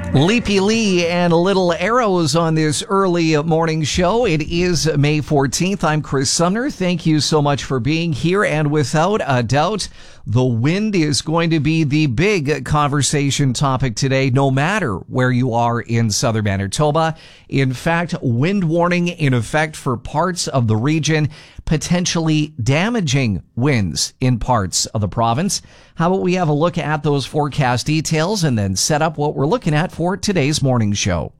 Leapy Lee and Little Arrows on this early morning show. It is May 14th. I'm Chris Sumner. Thank you so much for being here. And without a doubt, the wind is going to be the big conversation topic today, no matter where you are in southern Manitoba. In fact, wind warning in effect for parts of the region, potentially damaging winds in parts of the province. How about we have a look at those forecast details and then set up what we're looking at for today's morning show.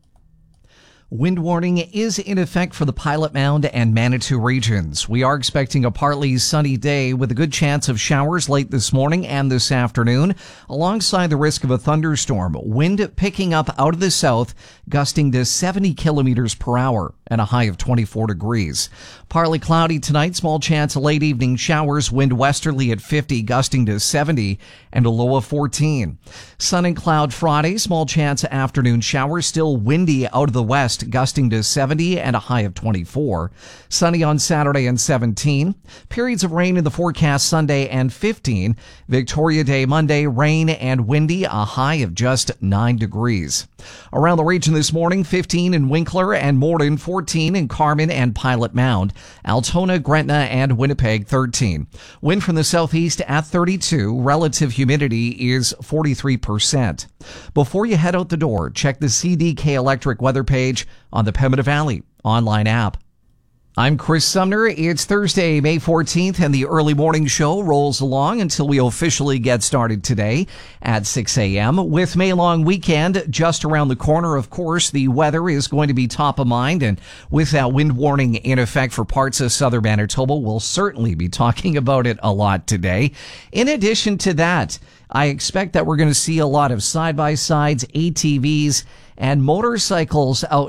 Wind warning is in effect for the Pilot Mound and Manitou regions. We are expecting a partly sunny day with a good chance of showers late this morning and this afternoon, alongside the risk of a thunderstorm. Wind picking up out of the south, gusting to 70 kilometers per hour and a high of 24 degrees. Partly cloudy tonight, small chance of late evening showers, wind westerly at 50, gusting to 70 and a low of 14. Sun and cloud Friday, small chance of afternoon showers, still windy out of the west, gusting to 70 and a high of 24. Sunny on Saturday and 17. Periods of rain in the forecast Sunday and 15. Victoria Day Monday, rain and windy, a high of just 9 degrees. Around the region this morning, 15 in Winkler and Morden, 14 in Carman and Pilot Mound, Altona, Gretna, and Winnipeg, 13. Wind from the southeast at 32. Relative humidity is 43%. Before you head out the door, check the CDK Electric weather page on the Pembina Valley online app. I'm Chris Sumner. It's Thursday, May 14th, and the early morning show rolls along until we officially get started today at 6 a.m. With May long weekend just around the corner, of course, the weather is going to be top of mind, and with that wind warning in effect for parts of southern Manitoba, we'll certainly be talking about it a lot today. In addition to that, I expect that we're going to see a lot of side-by-sides, ATVs, and motorcycles out